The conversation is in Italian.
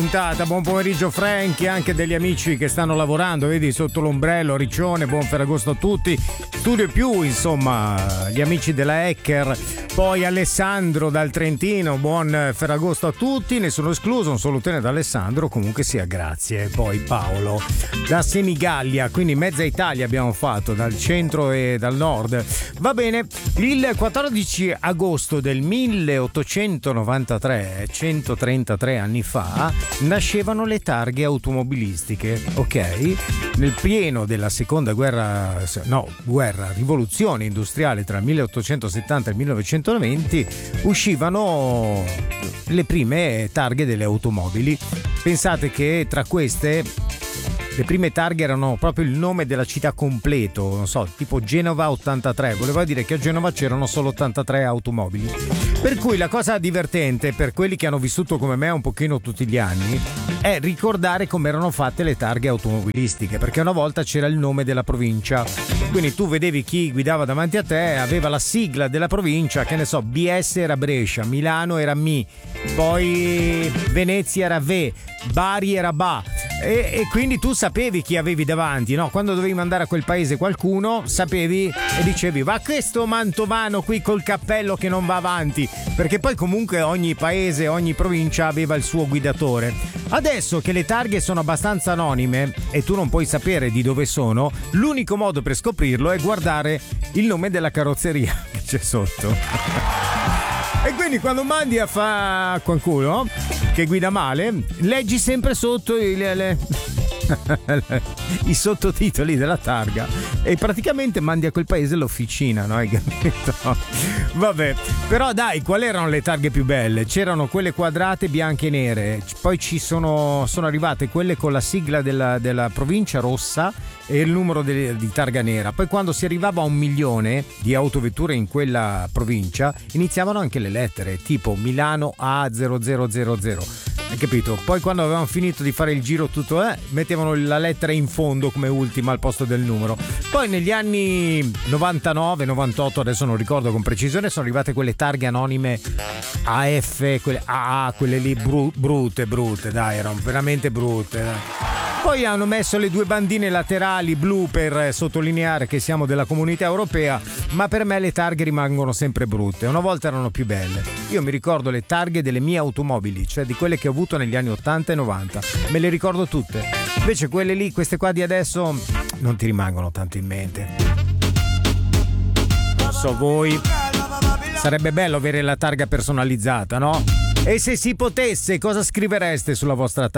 puntata. Buon pomeriggio Frankie, anche degli amici che stanno lavorando, vedi, sotto l'ombrello. Riccione, buon Ferragosto a tutti. Studio più, insomma, gli amici della Hacker. Poi Alessandro dal Trentino, buon Ferragosto a tutti, nessuno escluso, un salutone da Alessandro, comunque sia, grazie. Poi Paolo da Senigallia, quindi mezza Italia abbiamo fatto, dal centro e dal nord. Va bene, il 14 agosto del 1893, 133 anni fa, nascevano le targhe automobilistiche, ok? Nel pieno della seconda rivoluzione industriale tra il 1870 e il 1920 uscivano le prime targhe delle automobili. Pensate che tra queste le prime targhe erano proprio il nome della città completo, non so, tipo Genova 83, voleva dire che a Genova c'erano solo 83 automobili. Per cui la cosa divertente per quelli che hanno vissuto come me un pochino tutti gli anni è ricordare come erano fatte le targhe automobilistiche, perché una volta c'era il nome della provincia, quindi tu vedevi chi guidava davanti a te, aveva la sigla della provincia, che ne so, BS era Brescia, Milano era Mi, poi Venezia era Ve, Bari era Ba, e quindi tu sapevi chi avevi davanti, no? Quando dovevi mandare a quel paese qualcuno sapevi e dicevi va questo mantovano qui col cappello che non va avanti, perché poi comunque ogni paese, ogni provincia aveva il suo guidatore. Adesso che le targhe sono abbastanza anonime e tu non puoi sapere di dove sono, l'unico modo per scoprirlo è guardare il nome della carrozzeria che c'è sotto. E quindi quando mandi a fa qualcuno che guida male, leggi sempre sotto i sottotitoli della targa e praticamente mandi a quel paese l'officina, no? Hai capito? Vabbè, però dai, quali erano le targhe più belle? C'erano quelle quadrate bianche e nere, poi ci sono arrivate quelle con la sigla della provincia rossa e il numero di targa nera. Poi quando si arrivava a 1 milione di autovetture in quella provincia iniziavano anche le lettere, tipo Milano A0000. Hai capito? Poi quando avevamo finito di fare il giro tutto, mettevano la lettera in fondo come ultima al posto del numero. Poi negli anni 99, 98, adesso non ricordo con precisione, sono arrivate quelle targhe anonime AF, quelle AA, quelle lì brutte, dai, erano veramente brutte, dai. Poi hanno messo le 2 bandine laterali blu per sottolineare che siamo della comunità europea, ma per me le targhe rimangono sempre brutte. Una volta erano più belle. Io mi ricordo le targhe delle mie automobili, cioè di quelle che ho avuto negli anni 80 e 90. Me le ricordo tutte. Invece quelle lì, queste qua di adesso, non ti rimangono tanto in mente. Non so voi. Sarebbe bello avere la targa personalizzata, no? E se si potesse, cosa scrivereste sulla vostra targa?